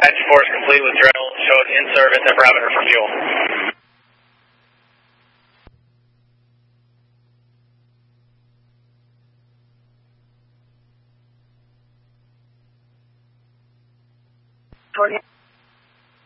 Patch 4 is complete with drill. Showed in service at parameter for fuel. Jordan.